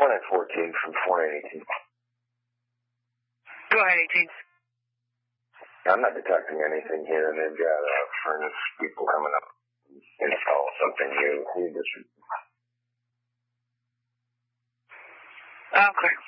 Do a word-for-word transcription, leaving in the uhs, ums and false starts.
four nine fourteen from four nine eighteen. Go ahead, eighteen. I'm not detecting anything here, and they've got uh, furnace people coming up and install something new. You just... Okay.